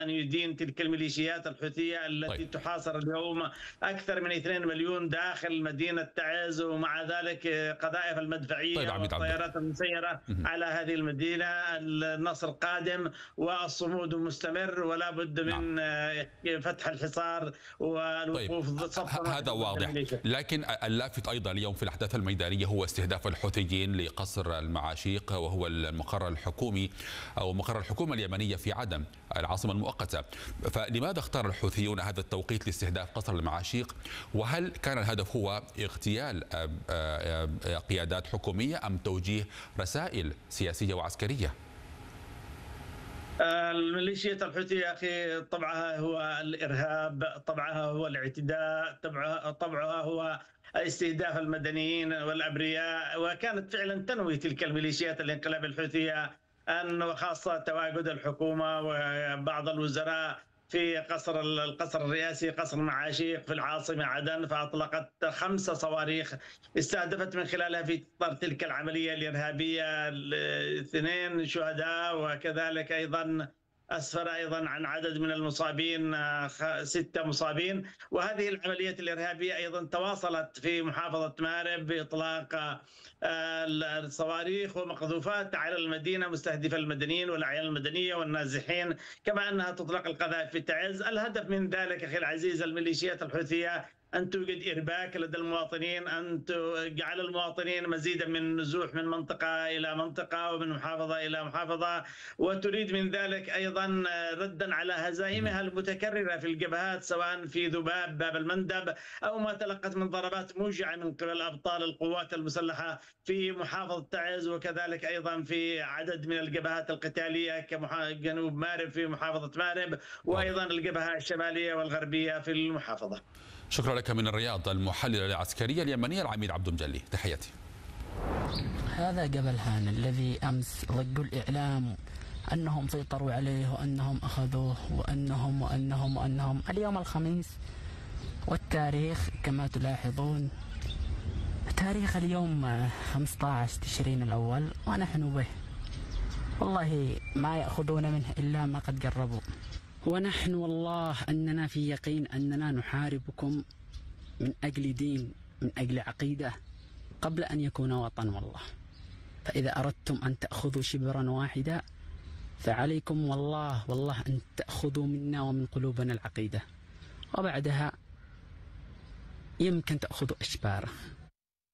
أن يدين تلك الميليشيات الحوثية التي طيب. تحاصر اليوم أكثر من 2 مليون داخل مدينة تعز، ومع ذلك قذائف المدفعية طيب عميد عبده. والطائرات المسيرة على هذه المدينة. النصر قادم والصمود مستمر، ولا بد من فتح الحصار والوقوف طيب. صفا. هذا واضح، لكن اللافت أيضا اليوم في الأحداث الميدانية هو استهداف الحوثيين لقصر المعاشيق، وهو المقر الحكومي أو مقر الحكومة اليمنية في عدن العاصمة المؤقتة. فلماذا اختار الحوثيون هذا التوقيت لاستهداف قصر المعاشيق؟ وهل كان الهدف هو اغتيال قيادات حكومية أم توجيه رسائل سياسية وعسكرية؟ الميليشيات الحوثية أخي طبعها هو الإرهاب، طبعها هو الاعتداء، طبعها هو استهداف المدنيين والأبرياء. وكانت فعلا تنوي تلك الميليشيات الانقلاب الحوثية أن وخاصة تواجد الحكومة وبعض الوزراء في القصر الرئاسي قصر المعاشيق في العاصمة عدن، فأطلقت 5 صواريخ استهدفت من خلالها في إطار تلك العملية الإرهابية 2 شهداء، وكذلك أيضا أسفر أيضا عن عدد من المصابين 6 مصابين. وهذه العمليات الإرهابية أيضا تواصلت في محافظة مأرب بإطلاق الصواريخ ومقذوفات على المدينة مستهدفة المدنيين والأعيان المدنية والنازحين، كما أنها تطلق القذائف في تعز. الهدف من ذلك أخي العزيز الميليشيات الحوثية أن توجد إرباك لدى المواطنين، أن تجعل المواطنين مزيدا من النزوح من منطقة إلى منطقة ومن محافظة إلى محافظة، وتريد من ذلك أيضا ردا على هزائمها المتكررة في الجبهات سواء في ذباب باب المندب أو ما تلقت من ضربات موجعة من قبل أبطال القوات المسلحة في محافظة تعز، وكذلك أيضا في عدد من الجبهات القتالية كجنوب مأرب في محافظة مأرب، وأيضا الجبهة الشمالية والغربية في المحافظة. شكرا لك من الرياض المحلل العسكرية اليمنية العميد عبده مجلي، تحياتي. هذا جبل هان الذي أمس ضجوا الإعلام أنهم سيطروا عليه وأنهم أخذوه وأنهم اليوم الخميس، والتاريخ كما تلاحظون تاريخ اليوم 15 تشرين الأول ونحن به، والله ما يأخذون منه إلا ما قد جربوا. ونحن والله أننا في يقين أننا نحاربكم من أجل دين، من أجل عقيدة، قبل أن يكون وطن والله. فإذا أردتم أن تأخذوا شبرا واحدا فعليكم والله أن تأخذوا منا ومن قلوبنا العقيدة، وبعدها يمكن تأخذوا أشباره.